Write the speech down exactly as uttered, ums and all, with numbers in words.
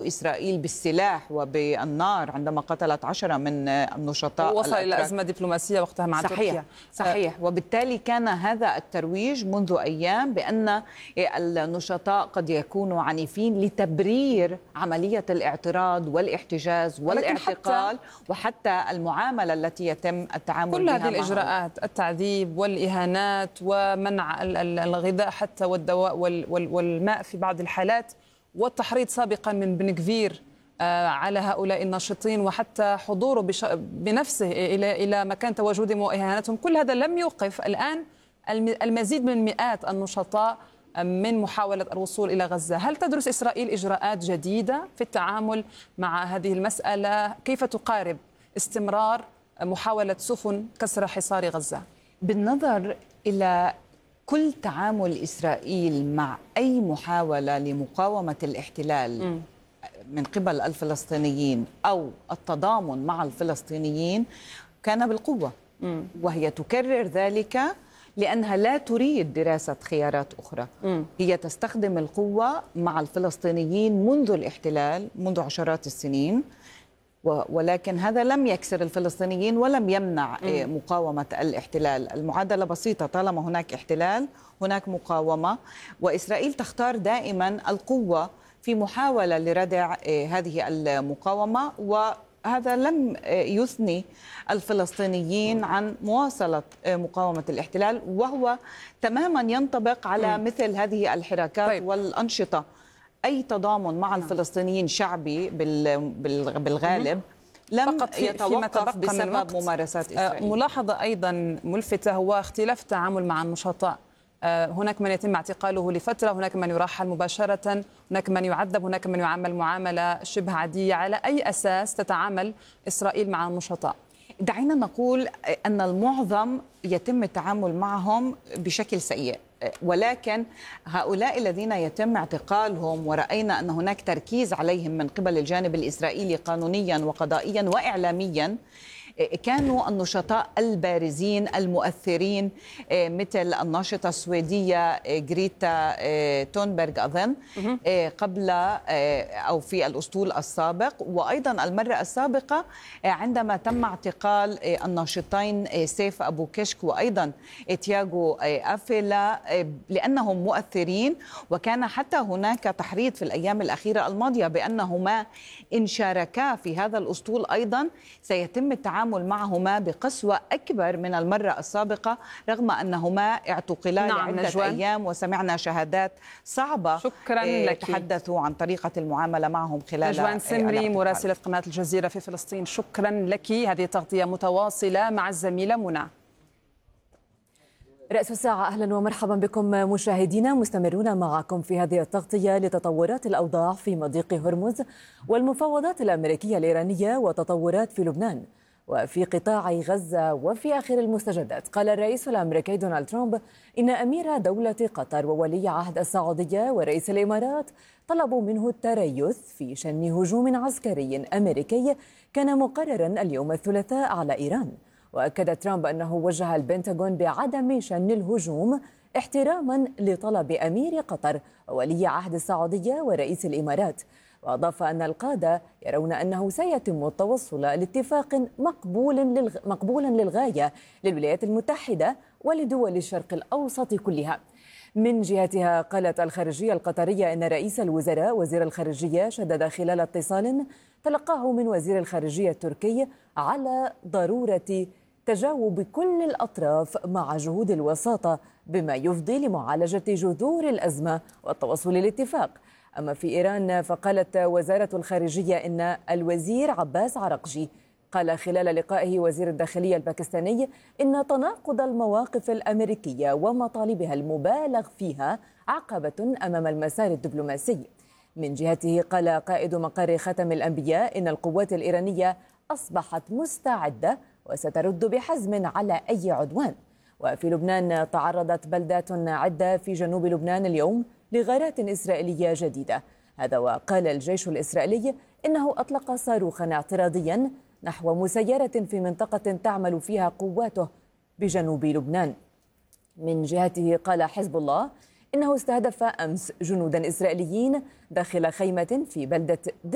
إسرائيل بالسلاح وبالنار عندما قتلت عشرة من النشطاء. وصل إلى أزمة دبلوماسية وقتها مع صحيح تركيا. صحيح. وبالتالي كان هذا الترويج منذ أيام بأن النشطاء قد يكونوا عنيفين لتبرير عملية الاعتراض والاحتجاز والاعتقال وحتى المعاملة التي يتم التعامل كل بها هذه الإجراءات، التعذيب والإهانات ومنع الغذاء حتى والدواء والماء في بعض الحالات، والتحريض سابقا من بن كفير على هؤلاء الناشطين وحتى حضوره بنفسه إلى إلى مكان تواجدهم وإهانتهم، كل هذا لم يوقف الآن المزيد من مئات النشطاء من محاولة الوصول إلى غزة. هل تدرس إسرائيل إجراءات جديدة في التعامل مع هذه المسألة؟ كيف تقارب استمرار محاولة سفن كسر حصار غزة؟ بالنظر إلى كل تعامل إسرائيل مع أي محاولة لمقاومة الاحتلال م. من قبل الفلسطينيين أو التضامن مع الفلسطينيين كان بالقوة، م. وهي تكرر ذلك لأنها لا تريد دراسة خيارات أخرى. م. هي تستخدم القوة مع الفلسطينيين منذ الاحتلال، منذ عشرات السنين، ولكن هذا لم يكسر الفلسطينيين ولم يمنع م. مقاومة الاحتلال. المعادلة بسيطة، طالما هناك احتلال هناك مقاومة، وإسرائيل تختار دائما القوة في محاولة لردع هذه المقاومة، وهذا لم يثني الفلسطينيين عن مواصلة مقاومة الاحتلال، وهو تماما ينطبق على م. مثل هذه الحركات طيب. والأنشطة. أي تضامن مع الفلسطينيين شعبي بالغالب لم يتوقف بسبب ممارسات إسرائيل. ملاحظة أيضا ملفتة هو اختلاف التعامل مع النشطاء. هناك من يتم اعتقاله لفترة، هناك من يرحل مباشرة، هناك من يعذب، هناك من يعامل معاملة شبه عادية. على أي أساس تتعامل إسرائيل مع النشطاء؟ دعينا نقول أن المعظم يتم التعامل معهم بشكل سيء، ولكن هؤلاء الذين يتم اعتقالهم ورأينا أن هناك تركيز عليهم من قبل الجانب الإسرائيلي قانونيا وقضائيا وإعلاميا كانوا النشطاء البارزين المؤثرين، مثل الناشطة السويدية غريتا تونبرغ أظن قبل أو في الأسطول السابق، وأيضا المرة السابقة عندما تم اعتقال الناشطين سيف أبو كشك وأيضا تياغو أفيلا لأنهم مؤثرين. وكان حتى هناك تحريض في الأيام الأخيرة الماضية بأنهما إن شاركا في هذا الأسطول أيضا سيتم التعامل معهما بقسوة أكبر من المرة السابقة، رغم أنهما اعتقلا نعم لعدة نجوان. أيام وسمعنا شهادات صعبة. شكرا لك. تحدثوا عن طريقة المعاملة معهم خلال نجوان سمري مراسلة قناة الجزيرة في فلسطين، شكرا لك. هذه تغطية متواصلة مع الزميلة منى. رأس الساعة، أهلا ومرحبا بكم مشاهدينا، مستمرون معكم في هذه التغطية لتطورات الأوضاع في مضيق هرمز والمفاوضات الأمريكية الإيرانية وتطورات في لبنان وفي قطاع غزة. وفي آخر المستجدات قال الرئيس الأمريكي دونالد ترامب إن أمير دولة قطر وولي عهد السعودية ورئيس الإمارات طلبوا منه التريث في شن هجوم عسكري أمريكي كان مقررا اليوم الثلاثاء على إيران. وأكد ترامب أنه وجه البنتاغون بعدم شن الهجوم احتراما لطلب أمير قطر وولي عهد السعودية ورئيس الإمارات. وأضاف أن القادة يرون أنه سيتم التوصل لاتفاق مقبول للغ... مقبولا للغاية للولايات المتحدة ولدول الشرق الأوسط كلها. من جهتها قالت الخارجية القطرية أن رئيس الوزراء وزير الخارجية شدد خلال اتصال تلقاه من وزير الخارجية التركي على ضرورة تجاوب كل الأطراف مع جهود الوساطة بما يفضي لمعالجة جذور الأزمة والتوصل للاتفاق. أما في إيران فقالت وزارة الخارجية إن الوزير عباس عرقجي قال خلال لقائه وزير الداخلية الباكستاني إن تناقض المواقف الأمريكية ومطالبها المبالغ فيها عقبة أمام المسار الدبلوماسي. من جهته قال قائد مقر ختم الأنبياء إن القوات الإيرانية أصبحت مستعدة وسترد بحزم على أي عدوان. وفي لبنان تعرضت بلدات عدة في جنوب لبنان اليوم لغارات إسرائيلية جديدة. هذا وقال الجيش الإسرائيلي إنه أطلق صاروخا اعتراضيا نحو مسيرة في منطقة تعمل فيها قواته بجنوب لبنان. من جهته قال حزب الله إنه استهدف أمس جنودا إسرائيليين داخل خيمة في بلدة